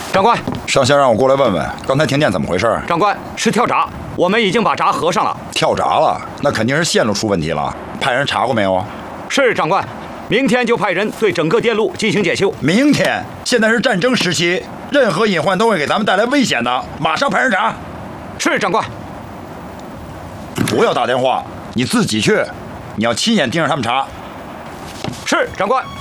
长官， 上校让我过来问问，刚才停电怎么回事？ 长官，是跳闸，我们已经把闸合上了。 跳闸了？那肯定是线路出问题了。派人查过没有？ 是长官，明天就派人对整个电路进行检修。 明天？现在是战争时期，任何隐患都会给咱们带来危险的。马上派人查。 是长官。 不要打电话，你自己去，你要亲眼盯着他们查。 是长官。